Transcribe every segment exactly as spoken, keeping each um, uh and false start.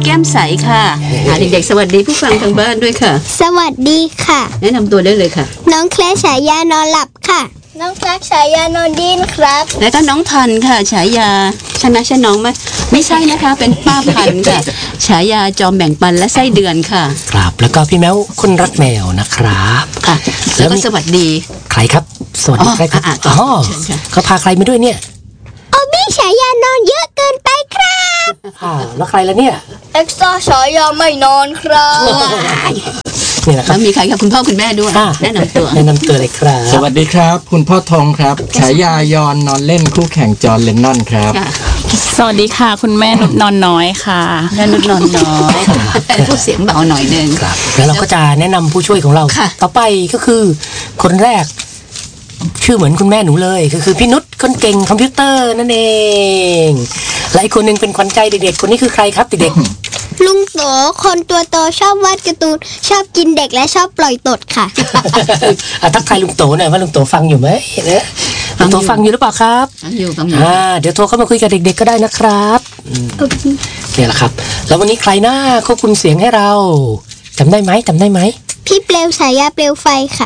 แก้มใสค่ะเด็กๆสวัสดีผู้ฟังทางบ้านด้วยค่ะสวัสดีค่ะแนะนำตัวได้เลยค่ะน้องแคลฉายานอนหลับค่ะน้องแคลฉายานอนดินครับแล้วก็น้องทันค่ะฉายาใช่ไหมใช่น้องไหมไม่ใช่นะคะเป็นป้าพันค่ะฉายาจอมแบ่งปันและไส้เดือนค่ะครับแล้วก็พี่แมวคนรักแมวนะครับค่ะแล้วก็สวัสดีใครครับสวัสดีใครครับอ๋อเขาพาใครมาด้วยเนี่ยโอบี้ฉายานอนเยอะเกินไปครับอ่าแล้วใครละเนี่ยเอ็กซ์ตร้าฉายาไม่นอนครับนี่แหละครับมีใครครับคุณพ่อคุณแม่ด้วยแนะนำตัวแนะนำตัวเลยครับสวัสดีครับคุณพ่อทองครับฉายายอนนอนเล่นคู่แข่งจอห์นเลนนอนครับสวัสดีค่ะคุณแม่นุชนอนน้อยค่ะแม่นุชนอนน้อยพูดเสียงเบาหน่อยนึงครับแล้วเราก็จะแนะนำผู้ช่วยของเราต่อไปก็คือคนแรกชื่อเหมือนคุณแม่หนูเลยก็คือพี่นุชคนเก่งคอมพิวเตอร์นั่นเองและอีกคนนึงเป็นขวัญใจเด็กๆคนนี้คือใครครับเด็กๆลุงโตคนตัวโตชอบวาดการ์ตูนชอบกินเด็กและชอบปล่อยตดค่ะทักทายลุงโตหน่อยว่าลุงโตฟังอยู่ไหมนะลุงโตฟังอยู่หรือเปล่าครับฟังอยู่ฟังอยู่อ่าเดี๋ยวโทรเข้ามาคุยกับเด็กๆก็ได้นะครับเนี่ยแหละครับแล้ววันนี้ใครหน้าควบคุมเสียงให้เราจำได้ไหมจำได้ไหมพี่เปลวฉายาเปลวไฟค่ะ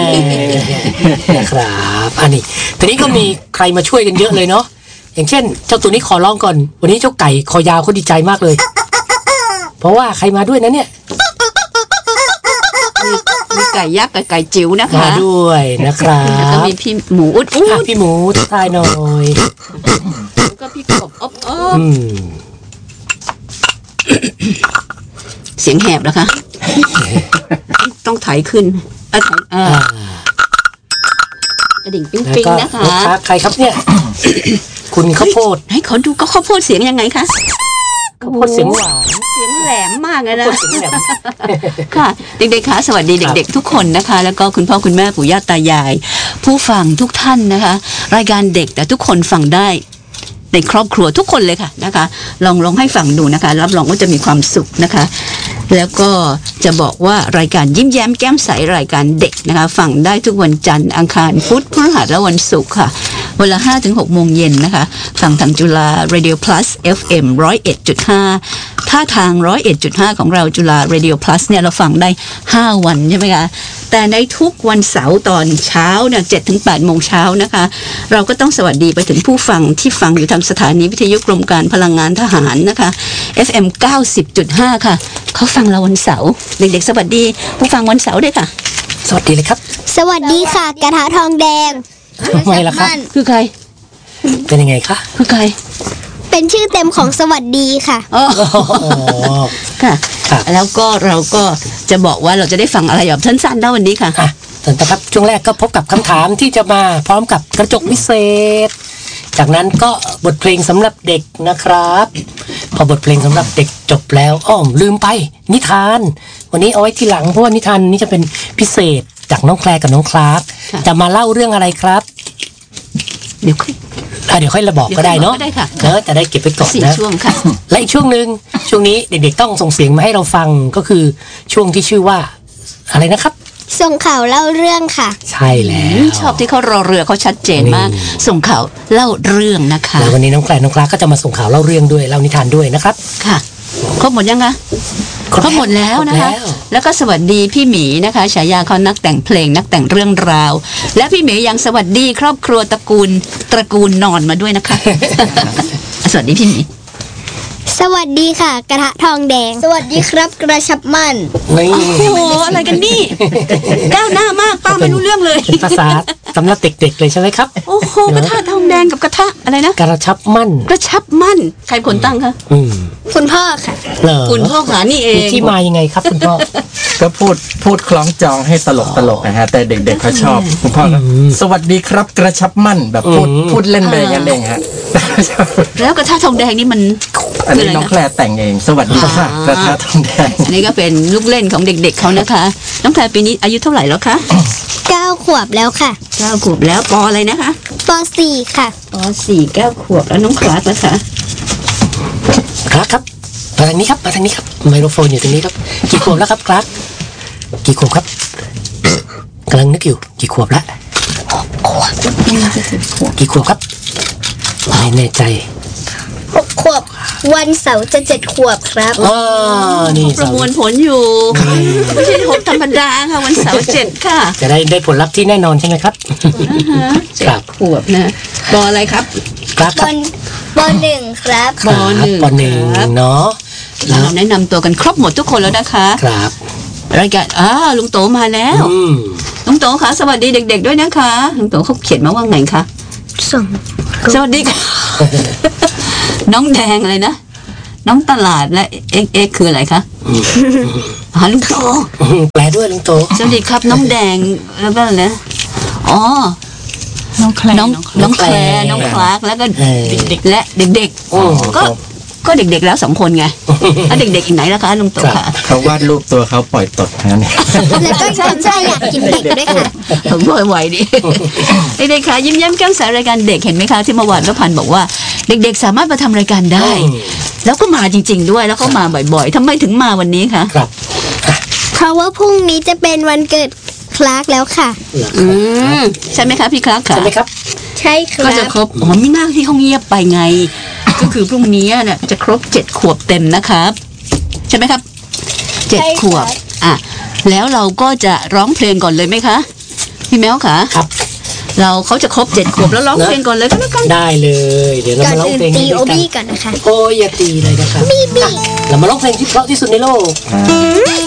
นะครับอันนี้ทีนี้ก็มีใครมาช่วยกันเยอะเลยเนาะอย่างเช่นเจ้าตัวนี้ขอร้องก่อนวันนี้เจ้าไก่คอยาวเขาดีใจมากเลยเพราะว่าใครมาด้วยนะเนี่ยมีไก่ยักษ์กับไก่จิ๋วนะคะมาด้วยนะครับแล้วก็มีพี่หมูอุ๊ดอุ๊ดพี่หมูทายหน่อยแล้วก็พี่กบอ๊อบอ๊อบเสียงแหบนะคะต้องถ่ายขึ้นอ่ะอ่ากระดิ่งปิ๊งปิ๊งนะคะใครครับเนี่ยคุณข้าวโพดให้เขาดูก็ข้าวโพดเสียงยังไงคะข้าวโพดเสียงหวานเสียงแหลมมากเลยนะค่ะเด็กๆค่ะสวัสดีเด็กๆทุกคนนะคะแล้วก็คุณพ่อคุณแม่ปู่ย่าตายายผู้ฟังทุกท่านนะคะรายการเด็กแต่ทุกคนฟังได้ในครอบครัวทุกคนเลยค่ะนะคะลองลองให้ฟังดูนะคะรับรองว่าจะมีความสุขนะคะแล้วก็จะบอกว่ารายการยิ้มแย้มแก้มใสรายการเด็กนะคะฟังได้ทุกวันจันทร์อังคารพุธพฤหัสและวันศุกร์ค่ะเวลา ห้าถึงหก โมงเย็นนะคะฟังทางจุฬา Radio Plus เอฟ เอ็ม หนึ่งร้อยเอ็ดจุดห้า ถ้าทาง หนึ่งร้อยเอ็ดจุดห้า ของเราจุฬา Radio Plus เนี่ยเราฟังได้ห้าวันใช่ไหมคะแต่ในทุกวันเสาร์ตอนเช้าเนี่ย เจ็ดถึงแปด โมงเช้านะคะเราก็ต้องสวัสดีไปถึงผู้ฟังที่ฟังอยู่ทางสถานีวิทยุกรมการพลังงานทหารนะคะ เอฟ เอ็ม เก้าสิบจุดห้า ค่ะเขาฟังเราวันเสาร์เด็กๆสวัสดีผู้ฟังวันเสาร์ด้วยค่ะสวัสดีเลยครับสวัสดีค่ะกระทะทองแดงทำไมล่ะครับคือใครเป็นยังไงคะคือใครเป็นชื่อเต็มของสวัสดีค่ะอ๋อค่ะแล้วก็เราก็จะบอกว่าเราจะได้ฟังอะไรแบบสั้นๆได้วันนี้ค่ะค่ะนะครับช่วงแรกก็พบกับคำถามที่จะมาพร้อมกับกระจกวิเศษจากนั้นก็บทเพลงสำหรับเด็กนะครับพอบทเพลงสำหรับเด็กจบแล้วอ้อมลืมไปนิทานวันนี้เอาไว้ทีหลังเพราะว่านิทานนี้จะเป็นพิเศษจากน้องแคลกับน้องคลาร์กจะมาเล่าเรื่องอะไรครับเดี๋ยวเดี๋ยวค่อยระบอกก็ได้เนาะเนอะจะได้เก็บไว้ก่อนนะช่วงค่ะและอีกช่วงนึงช่วงนี้เด็กๆต้องส่งเสียงมาให้เราฟังก็คือช่วงที่ชื่อว่าอะไรนะครับส่งข่าวเล่าเรื่องค่ะใช่แล้วชอบที่เขารอเรือเขาชัดเจนมากส่งข่าวเล่าเรื่องนะคะแล้ววันนี้น้องแคลน้องคลาร์กก็จะมาส่งข่าวเล่าเรื่องด้วยเล่านิทานด้วยนะครับค่ะครบหมดยังคะครบหมดแล้วนะคะแล้วก็สวัสดีพี่หมีนะคะฉายาเขานักแต่งเพลงนักแต่งเรื่องราวและพี่หมียังสวัสดีครอบครัวตระกูลตระกูลนอนมาด้วยนะคะสวัสดีพี่หมีสวัสดีค่ะกระทะทองแดงสวัสดีครับกระชับมันนี่โอ้โหอะไรกันนี่ก้าวหน้ามากป้าไม่รู้เรื่องเลยเป็นภาษาสำหรับเด็กๆเลยใช่ไหมครับโอ้โหกระทะทองแดงกับกระทะอะไรนะกระชับมันกระชับมันใครคนตั้งคะคุณพ่อค่ะคุณพ่อขานี่เองที่มายังไงครับคุณพ่อก็พูดพูดคล้องจองให้ตลกตลกนะฮะแต่เด็กๆเขาชอบคุณพ่อสวัสดีครับกระชับมันแบบพูดพูดเล่นไปอย่างนั้นเองฮะแล้วกระทะทองแดงนี่มันอันนี้น้องแคลแต่งเองสวัสดีค่ะกระทะทองแดงอันนี้ก็เป็นลูกเล่นของเด็กๆเขานะคะน้องแคลปีนี้อายุเท่าไหร่แล้วคะเก้าขวบแล้วค่ะเก้าขวบแล้วปออะไรนะคะปอสี่ค่ะปอสี่เก้าขวบแล้วน้องคลาสนะคะคลาสครับมาทางนี้ครับมาทางนี้ครับไมโครโฟนอยู่ตรงนี้ครับกี่ขวบแล้วครับคลาสกี่ขวบครับกำลังนึกอยู่กี่ขวบละหกขวบกี่ขวบครับไม่แน่ใจหกขวบวันเสาร์จะเจ็ดขวบครับอ๋อนี่ประมวลผลอยู่ไม่ใช่หกธรรมดาค่ะวันเสาร์เจ็ดค่ะจะได้ได้ผลลัพธ์ที่แน่นอนใช่ไหมครับเจ็ครัดบขวบนะปออะไรครับครับบนบนหนึ่งครับปหนึ่งปหนึ่งครับเนาะเราแนะนำตัวกันครบหมดทุกคนแล้วนะคะครับรายการอ้าลุงโตมาแล้วอืมลุงโตคะสวัสดีเด็ก ๆด้วยนะคะลุงโตเขาเขียนมาว่าไงคะสองสวัสดีค่ะ น้องแดงอะไรนะน้องตลาดและเอ็กเอ็กคืออะไรคะหาลุงโตแปลด้วยลุงโตสวัสดีครับน้องแดงแล้วก็อะไรนะอ๋อน้องแคลน้องน้องน้องแคลร์น้องคลาร์กแล้วก็เออและเด็กโอ้ๆ ก็ก็เด็กๆแล้วสองคนไงแล้วเด็กๆอีกไหนล่ะคะลุงโตค่ะเขาวาดรูปตัวเขาปล่อยตดนะเนี่ยแล้วก็คนชายอยากกินเด็กด้วยค่ะผมบ่อยไหวดิ เด็กๆค่ะยิ้มแย้มแก้มใสรายการเด็กเห็นไหมคะที่เมื่อวานก็พันบอกว่า เด็กๆสามารถมาทำรายการได้ แล้วก็มาจริง ๆ ด้วยแล้วก็มาบ่อยๆทำไมถึงมาวันนี้คะครับเพราะว่าพรุ่งนี้จะเป็นวันเกิดคลาร์กแล้วค่ะอืมใช่ไหมคะพี่คลาร์กค่ะใช่ไหมครับใช่ครัก็บจะครบอ๋อมีหน้าที่เขาเงียบไปไง ก็คือพรุ่งนี้เนี่ยจะครบเจ็ดขวบเต็มนะครับ ใช่ไหมครับเจ็ดใช่ครับขวบอ่ะแล้วเราก็จะร้องเพลงก่อนเลยไหมคะพี่แมวค่ะครับเราเขาจะครบเจ็ดขวบแล้วร้องเพลงก่อนเลยก็แล้วกันได้เลย เดี๋ยวเราก่อนมาร้องอื่นเพลงตีนี้โอด้วยกันบี้ก่อนนะคะโอ้ยอย่าตีเลยนะครับบีบีเรามาร้องเพลงที่เพราะที่สุดในโลก